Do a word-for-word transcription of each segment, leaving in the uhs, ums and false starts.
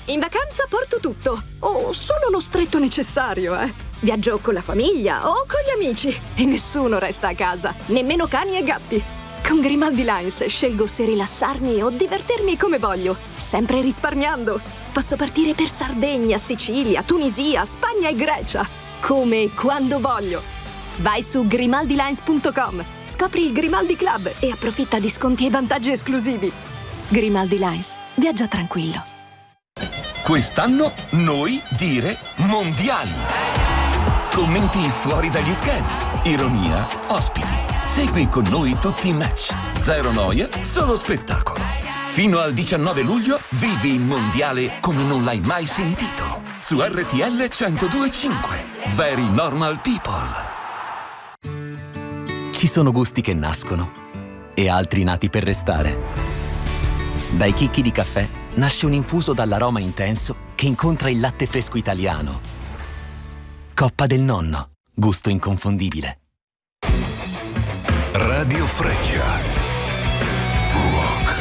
In vacanza porto tutto, o solo lo stretto necessario, eh. Viaggio con la famiglia o con gli amici e nessuno resta a casa, nemmeno cani e gatti. Con Grimaldi Lines scelgo se rilassarmi o divertirmi come voglio, sempre risparmiando. Posso partire per Sardegna, Sicilia, Tunisia, Spagna e Grecia, come e quando voglio. Vai su grimaldi lines punto com, scopri il Grimaldi Club e approfitta di sconti e vantaggi esclusivi. Grimaldi Lines, viaggia tranquillo. Quest'anno noi dire mondiali. Commenti fuori dagli schermi, ironia, ospiti. Segui con noi tutti i match. Zero noia, solo spettacolo. Fino al diciannove luglio vivi il mondiale come non l'hai mai sentito. Su R T L centodue e cinque. Very Normal People. Ci sono gusti che nascono e altri nati per restare. Dai chicchi di caffè nasce un infuso dall'aroma intenso che incontra il latte fresco italiano. Coppa del Nonno, gusto inconfondibile. Radio Freccia. Rock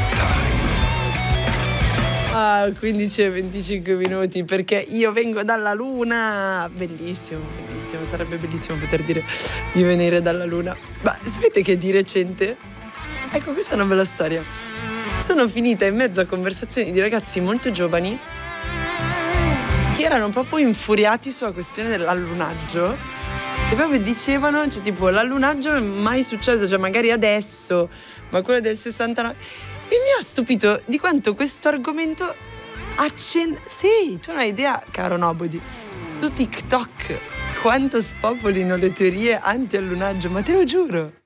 Time. Ah, quindici e venticinque minuti, perché io vengo dalla luna. Bellissimo, bellissimo, sarebbe bellissimo poter dire di venire dalla luna. Ma sapete che di recente, ecco, questa è una bella storia, sono finita in mezzo a conversazioni di ragazzi molto giovani che erano proprio infuriati sulla questione dell'allunaggio e proprio dicevano, cioè tipo, l'allunaggio è mai successo, cioè magari adesso, ma quello del sessantanove. E mi ha stupito di quanto questo argomento accen... Sì, tu non hai idea, caro Nobody, su TikTok quanto spopolino le teorie anti-allunaggio, ma te lo giuro.